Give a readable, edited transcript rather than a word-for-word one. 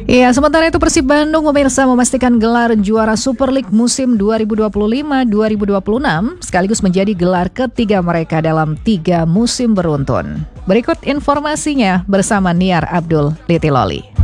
Iya, sementara itu Persib Bandung pemirsa memastikan gelar juara Super League musim 2025-2026 sekaligus menjadi gelar ketiga mereka dalam 3 musim beruntun. Berikut informasinya bersama Niar Abdul Litiloli.